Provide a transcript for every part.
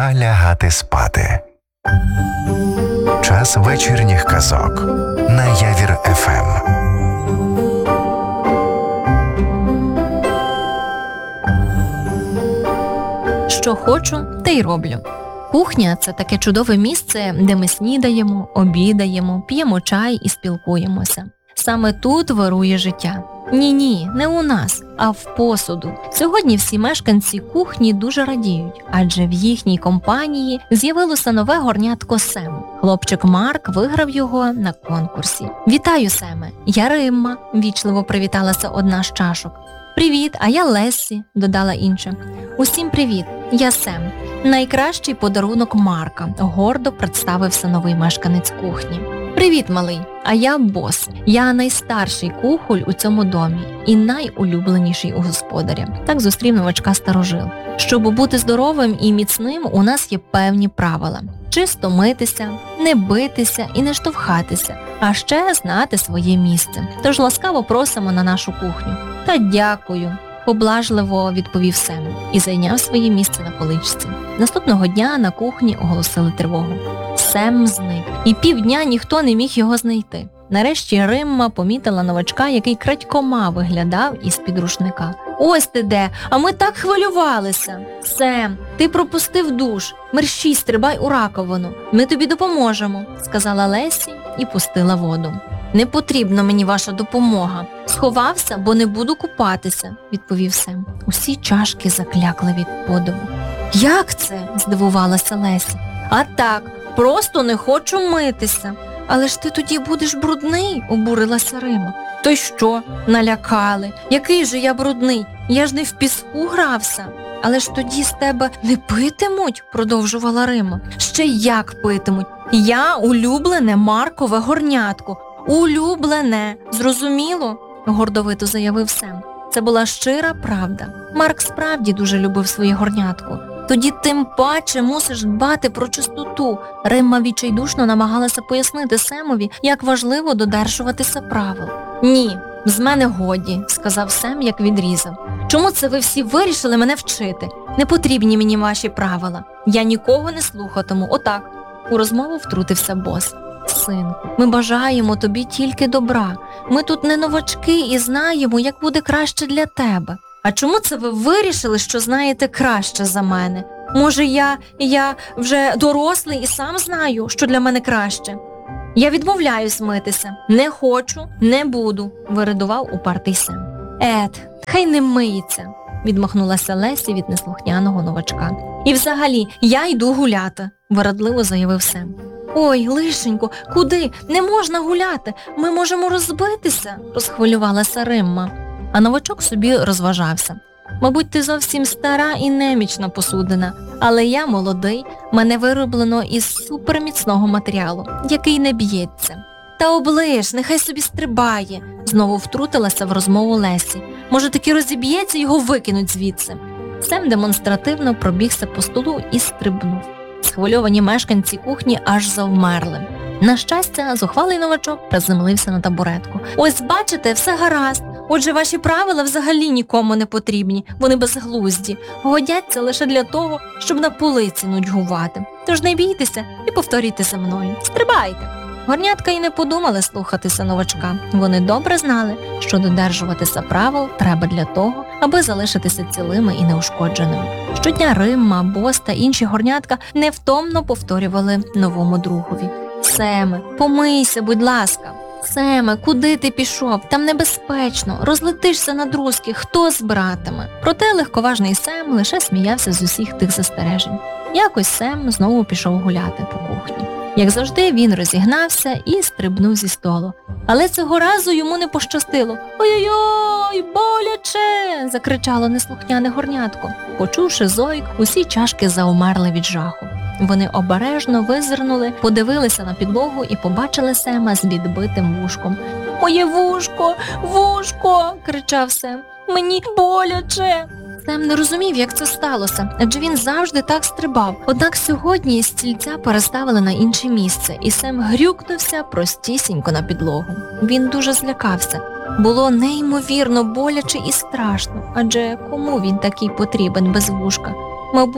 Пора лягати спати. Час вечірніх казок на Явір ФМ. Що хочу, те й роблю. Кухня – це таке чудове місце, де ми снідаємо, обідаємо, п'ємо чай і спілкуємося. Саме тут вирує життя. Ні, не у нас, а в посуду. Сьогодні всі мешканці кухні дуже радіють, адже в їхній компанії з'явилося нове горнятко Сем. Хлопчик Марк виграв його на конкурсі. «Вітаю, Семе, я Римма», – вічливо привіталася одна з чашок. «Привіт, а я Лессі», – додала інша. «Усім привіт, я Сем. Найкращий подарунок Марка», – гордо представився новий мешканець кухні. «Привіт, малий, а я Бос. Я найстарший кухоль у цьому домі і найулюбленіший у господаря», – так зустрів новачка старожил. «Щоб бути здоровим і міцним, у нас є певні правила. Чисто митися, не битися і не штовхатися, а ще знати своє місце. Тож ласкаво просимо на нашу кухню». «Та дякую», – поблажливо відповів Сем і зайняв своє місце на поличці. Наступного дня на кухні оголосили тривогу. Сем зник, і півдня ніхто не міг його знайти. Нарешті Римма помітила новачка, який крадькома виглядав із-під рушника. «Ось ти де, а ми так хвилювалися!» «Сем, ти пропустив душ, мерщій стрибай у раковину, ми тобі допоможемо», – сказала Лесі і пустила воду. «Не потрібна мені ваша допомога. Сховався, бо не буду купатися», – відповів Сем. Усі чашки заклякли від подиву. «Як це?» – здивувалася Лесі. «А так, просто не хочу митися». «Але ж ти тоді будеш брудний», – обурилася Рима. «То й що? Налякали. Який же я брудний? Я ж не в піску грався». «Але ж тоді з тебе не питимуть», – продовжувала Рима. «Ще як питимуть. Я улюблене Маркове горнятко. Улюблене. Зрозуміло?» – гордовито заявив Сем. Це була щира правда. Марк справді дуже любив своє горнятко. «Тоді тим паче мусиш дбати про чистоту». Римма відчайдушно намагалася пояснити Семові, як важливо додержуватися правил. «Ні, з мене годі», – сказав Сем, як відрізав. «Чому це ви всі вирішили мене вчити? Не потрібні мені ваші правила. Я нікого не слухатиму, отак». У розмову втрутився Бос. «Синку, ми бажаємо тобі тільки добра. Ми тут не новачки і знаємо, як буде краще для тебе». «А чому це ви вирішили, що знаєте краще за мене? Може, я вже дорослий і сам знаю, що для мене краще?» «Я відмовляюсь митися. Не хочу, не буду», – виридував упертий Сем. Хай не миється», – відмахнулася Лесі від неслухняного новачка. «І взагалі, я йду гуляти», – вирадливо заявив Сем. «Ой, лишенько, куди? Не можна гуляти, ми можемо розбитися», – розхвилювалася Римма. А новачок собі розважався. «Мабуть, ти зовсім стара і немічна посудина, але я молодий, мене вироблено із суперміцного матеріалу, який не б'ється». «Та оближ, нехай собі стрибає», – знову втрутилася в розмову Лесі. «Може, таки розіб'ється, його викинуть звідси». Сем демонстративно пробігся по столу і стрибнув. Схвильовані мешканці кухні аж завмерли. На щастя, зухвалий новачок приземлився на табуретку. «Ось бачите, все гаразд. Отже, ваші правила взагалі нікому не потрібні, вони безглузді, годяться лише для того, щоб на полиці нудьгувати. Тож не бійтеся і повторюйте за мною. Стрибайте!» Горнятка й не подумали слухатися новачка. Вони добре знали, що додержуватися правил треба для того, аби залишитися цілими і неушкодженими. Щодня Римма, Бос та інші горнятка невтомно повторювали новому другові. «Семе, помийся, будь ласка». «Семе, куди ти пішов? Там небезпечно. Розлетишся на друзки. Хто збиратиме?» Проте легковажний Сем лише сміявся з усіх тих застережень. Якось Сем знову пішов гуляти по кухні. Як завжди, він розігнався і стрибнув зі столу. Але цього разу йому не пощастило. «Ой-ой-ой, боляче!» – закричало неслухняне горнятко. Почувши зойк, усі чашки заумерли від жаху. Вони обережно визирнули, подивилися на підлогу і побачили Сема з відбитим вушком. «Моє вушко! Вушко!» – кричав Сем. «Мені боляче!» Сем не розумів, як це сталося, адже він завжди так стрибав. Однак сьогодні стільця переставили на інше місце, і Сем грюкнувся простісінько на підлогу. Він дуже злякався. Було неймовірно боляче і страшно, адже кому він такий потрібен без вушка? Мабуть,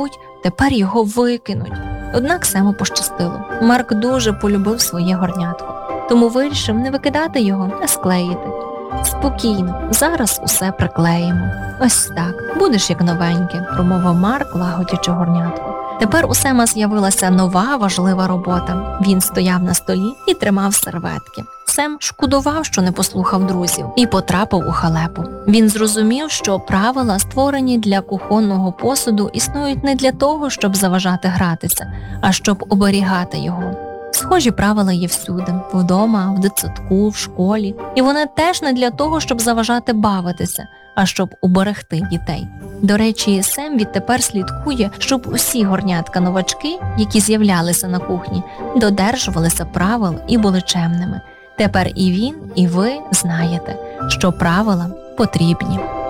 тепер його викинуть. Однак Сему пощастило. Марк дуже полюбив своє горнятко, тому вирішив не викидати його, а склеїти. Спокійно, зараз усе приклеїмо. Ось так, будеш як новеньке, промовив Марк, лагодячи горнятко. Тепер у Сема з'явилася нова важлива робота. Він стояв на столі і тримав серветки. Сем шкодував, що не послухав друзів, і потрапив у халепу. Він зрозумів, що правила, створені для кухонного посуду, існують не для того, щоб заважати гратися, а щоб оберігати його. Схожі правила є всюди – вдома, в дитсадку, в школі. І вони теж не для того, щоб заважати бавитися, а щоб уберегти дітей. До речі, Сем відтепер слідкує, щоб усі горнятка-новачки, які з'являлися на кухні, додержувалися правил і були чемними. Тепер і він, і ви знаєте, що правила потрібні.